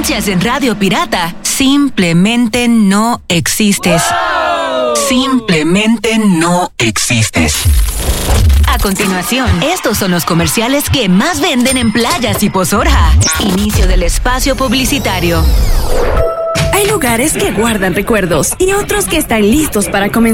anuncias en Radio Pirata, simplemente no existes. Simplemente no existes. A continuación, estos son los comerciales que más venden en Playas y Pozorja. Inicio del espacio publicitario. Hay lugares que guardan recuerdos y otros que están listos para comenzar.